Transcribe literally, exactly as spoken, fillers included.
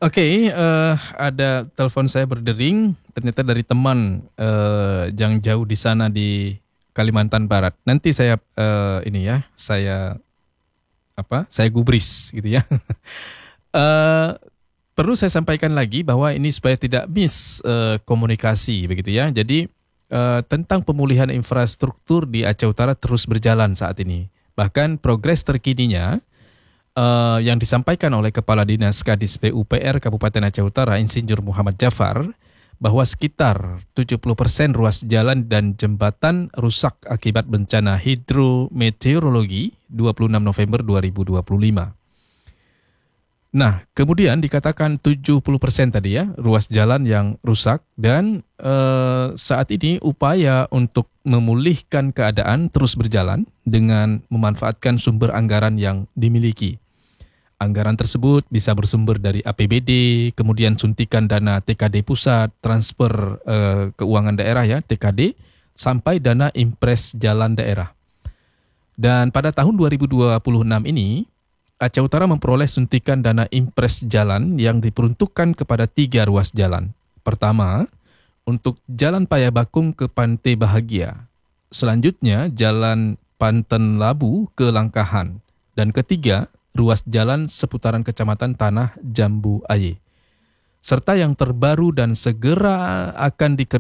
Oke, eh, ada telepon saya berdering, ternyata dari teman eh, yang jauh di sana di Kalimantan Barat. Nanti saya eh, ini ya, saya apa? Saya gubris gitu ya. Eh, Perlu saya sampaikan lagi bahwa ini supaya tidak miss eh, komunikasi begitu ya. Jadi eh, tentang pemulihan infrastruktur di Aceh Utara terus berjalan saat ini. Bahkan progres terkininya eh, yang disampaikan oleh Kepala Dinas Kadis P U P R Kabupaten Aceh Utara, Insinyur Muhammad Jafar, bahwa sekitar tujuh puluh persen ruas jalan dan jembatan rusak akibat bencana hidrometeorologi dua puluh enam November dua ribu dua puluh lima. Nah, kemudian dikatakan tujuh puluh persen tadi ya, ruas jalan yang rusak dan eh, saat ini upaya untuk memulihkan keadaan terus berjalan dengan memanfaatkan sumber anggaran yang dimiliki. Anggaran tersebut bisa bersumber dari A P B D, kemudian suntikan dana T K D pusat, transfer eh, keuangan daerah ya, T K D, sampai dana impres jalan daerah. Dan pada tahun dua ribu dua puluh enam ini, Aceh Utara memperoleh suntikan dana impres jalan yang diperuntukkan kepada tiga ruas jalan. Pertama, untuk Jalan Payabakung ke Pantai Bahagia. Selanjutnya, Jalan Panten Labu ke Langkahan. Dan ketiga, ruas jalan seputaran Kecamatan Tanah Jambu Aye. Serta yang terbaru dan segera akan dikerjakan